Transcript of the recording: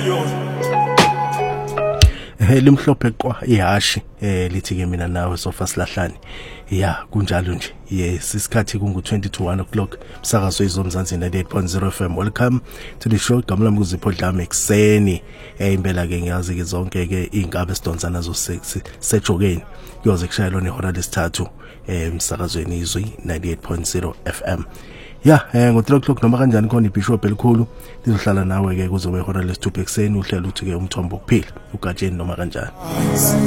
limhlophe kwa ihashi lithi ke mina nawe sofa silahlani kunjalo nje yes isikhathi kungu 20 to 1 o'clock msakazo izomzansi 98.0 FM. Welcome to the show. Gamla mkuzipho dlame ekseni impela ke ngiyazi ke zonke ke ingabe sidonsa nazo sejokeni kuyoze kushayelwa nehora lesithathu emsakazweni izwi 98.0 FM. Ngo 3 o'clock noma kanjani khona ibishop elikhulu lizohlala nawe ke kuzobe ihora lesithupha ekseni uhlela uthi ke umthombo kuphila ugatsheni noma kanjani.